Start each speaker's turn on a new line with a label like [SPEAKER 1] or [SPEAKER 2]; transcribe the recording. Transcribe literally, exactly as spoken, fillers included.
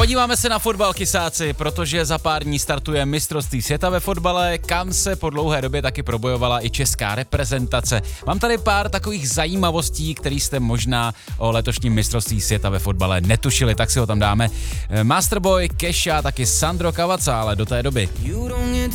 [SPEAKER 1] Podíváme se na fotbal, kysáci, protože za pár dní startuje mistrovství světa ve fotbale, kam se po dlouhé době taky probojovala i česká reprezentace. Mám tady pár takových zajímavostí, které jste možná o letošním mistrovství světa ve fotbale netušili, tak si ho tam dáme. Masterboy, Kesha, taky Sandro Cavazza, ale do té doby.